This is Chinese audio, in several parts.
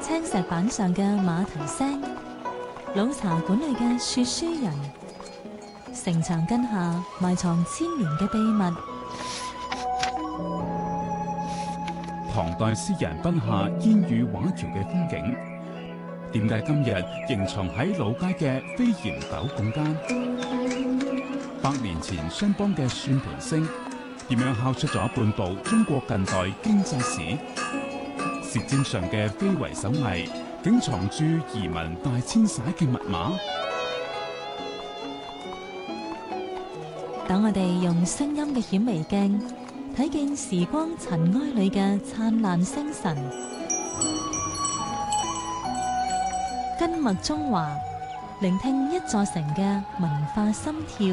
青石板上嘅馬蹄聲，老茶館裏嘅說書人，城牆根下埋藏千年嘅秘密。 唐代詩人筆下煙雨畫橋嘅風景，點解今日仍藏喺老街嘅飛檐斗拱間？100年前商幫嘅算盤聲，點樣敲出咗半部中國近代經濟史？舌尖上嘅非遺手藝，竟藏住移民大遷徙嘅密碼。 等我哋用聲音嘅顯微鏡，睇見時光塵埃裏嘅燦爛星辰。根脈中華，聆聽一座城嘅文化心跳。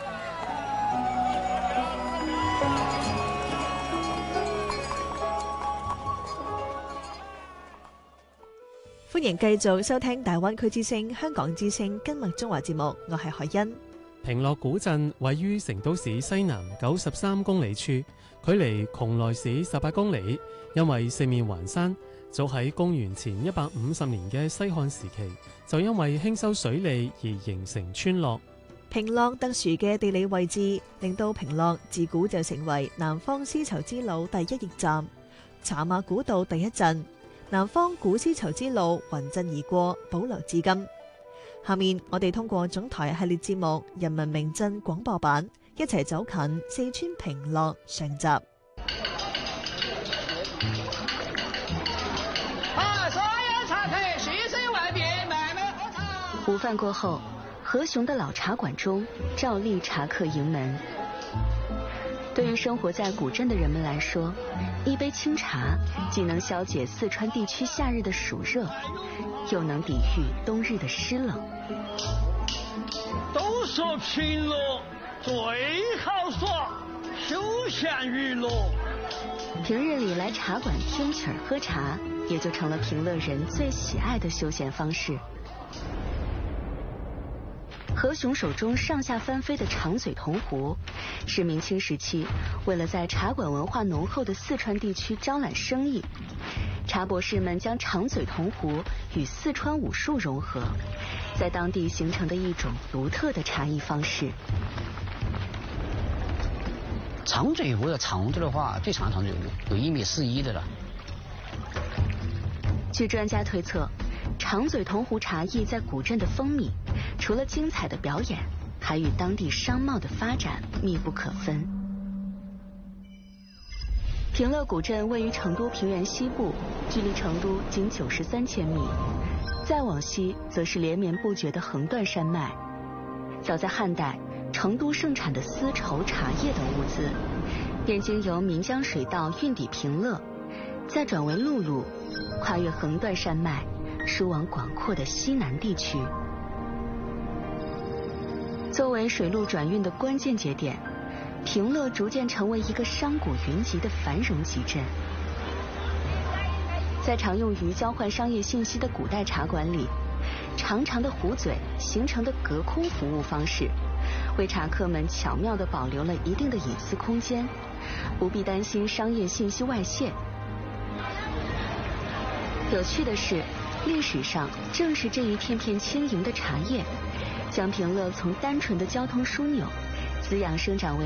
歡迎繼續收聽大灣區之聲、香港之聲根脈中華節目，我係海欣。 平樂古鎮位於成都市西南93公里處，距離邛崃市18公里。因為四面環山，早喺公元前150年嘅西漢時期，就因為興修水利而形成村落。 平樂特殊嘅地理位置，令到平樂自古就成為南方絲綢之路第一驛站，茶馬古道第一鎮。南方古絲綢之路雲鎮而過，保留至今。下面我哋通過總台系列節目《人民名鎮廣播版》，一齊走近四川平樂上集。 所有茶客蓄水外边慢慢喝茶。 午饭过后，何雄的老茶馆中照例茶客盈门。对于生活在古镇的人们来说，一杯清茶既能消解四川地区夏日的暑热，又能抵御冬日的湿冷。 都说平乐最好耍，休闲娱乐。 平日里来茶馆听曲儿喝茶，也就成了平乐人最喜爱的休闲方式。何雄手中上下翻飞的长嘴铜壶，是明清时期为了在茶馆文化浓厚的四川地区招揽生意，茶博士们将长嘴铜壶与四川武术融合，在当地形成的一种独特的茶艺方式。 长嘴壶的长度的话，最长的长嘴壶有1.41米的了。 据专家推测，长嘴铜壶茶艺在古镇的风靡，除了精彩的表演，还与当地商贸的发展密不可分。平乐古镇位于成都平原西部，距离成都仅93千米，再往西则是连绵不绝的横断山脉。早在汉代，成都盛产的丝绸、茶叶等物资，便经由岷江水道运抵平乐，再转为陆路，跨越横断山脉，输往广阔的西南地区。作为水路转运的关键节点，平乐逐渐成为一个商贾云集的繁荣集镇。在常用于交换商业信息的古代茶馆里，长长的壶嘴形成的隔空服务方式，为茶客们巧妙地保留了一定的隐私空间，不必担心商业信息外泄。有趣的是，历史上正是这一片片轻盈的茶叶，将平乐从单纯的交通枢纽滋养生长为